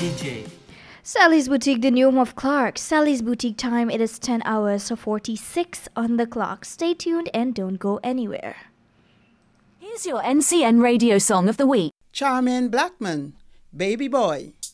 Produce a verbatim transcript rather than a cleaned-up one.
J. Sally's Boutique, the new home of Clark. Sally's Boutique time, it is ten hours forty-six on the clock. Stay tuned and don't go anywhere. Here's your N C N radio song of the week. Charmaine Blackman, Baby Boy.